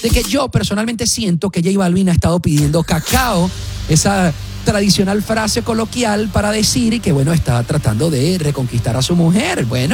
de que yo personalmente siento que J Balvin ha estado pidiendo cacao, esa tradicional frase coloquial para decir que, bueno, está tratando de reconquistar a su mujer. Bueno,